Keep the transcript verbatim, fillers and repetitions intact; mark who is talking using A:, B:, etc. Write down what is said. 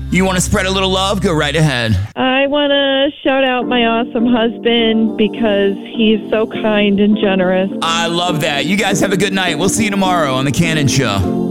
A: You want to spread a little love? Go right ahead.
B: I want to shout out my awesome husband because he's so kind and generous.
A: I love that. You guys have a good night. We'll see you tomorrow on The Cannon Show.